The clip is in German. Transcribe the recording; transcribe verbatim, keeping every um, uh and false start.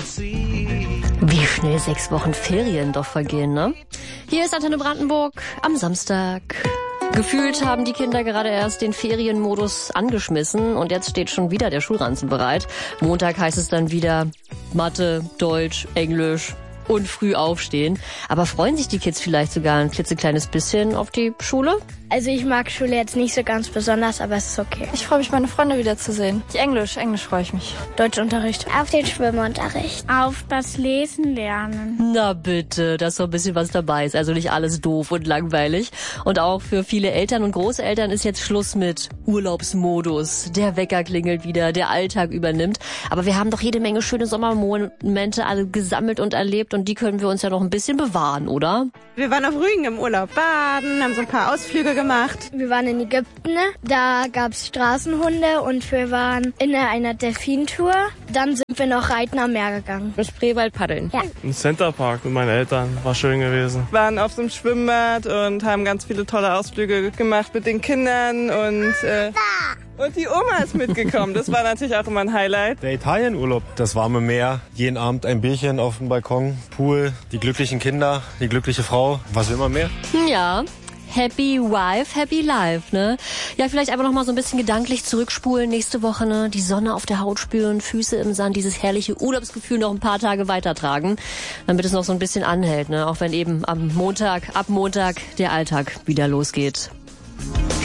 Wie schnell sechs Wochen Ferien doch vergehen, ne? Hier ist Antenne Brandenburg am Samstag. Gefühlt haben die Kinder gerade erst den Ferienmodus angeschmissen und jetzt steht schon wieder der Schulranzen bereit. Montag heißt es dann wieder Mathe, Deutsch, Englisch und früh aufstehen. Aber freuen sich die Kids vielleicht sogar ein klitzekleines bisschen auf die Schule? Also ich mag Schule jetzt nicht so ganz besonders, aber es ist okay. Ich freue mich, meine Freunde wiederzusehen. Englisch, Englisch freue ich mich. Deutschunterricht. Auf den Schwimmunterricht. Auf das Lesen lernen. Na bitte, dass so ein bisschen was dabei ist. Also nicht alles doof und langweilig. Und auch für viele Eltern und Großeltern ist jetzt Schluss mit Urlaubsmodus. Der Wecker klingelt wieder, der Alltag übernimmt. Aber wir haben doch jede Menge schöne Sommermomente alle gesammelt und erlebt und die können wir uns ja noch ein bisschen bewahren, oder? Wir waren auf Rügen im Urlaub baden, haben so ein paar Ausflüge gemacht. Wir waren in Ägypten, da gab's Straßenhunde und wir waren in einer Delfintour. Dann sind wir noch reiten am Meer gegangen. Im Spreewald paddeln. Ja. Im Centerpark mit meinen Eltern, war schön gewesen. Wir waren auf so einem Schwimmbad und haben ganz viele tolle Ausflüge gemacht mit den Kindern und äh, und die Oma ist mitgekommen. Das war natürlich auch immer ein Highlight. Der Italienurlaub, das warme Meer, jeden Abend ein Bierchen auf dem Balkon, Pool, die glücklichen Kinder, die glückliche Frau, was will man mehr? Ja. Happy Wife, Happy Life, ne? Ja, vielleicht einfach noch mal so ein bisschen gedanklich zurückspulen nächste Woche, ne? Die Sonne auf der Haut spüren, Füße im Sand, dieses herrliche Urlaubsgefühl noch ein paar Tage weitertragen, damit es noch so ein bisschen anhält, ne? Auch wenn eben am Montag, ab Montag der Alltag wieder losgeht.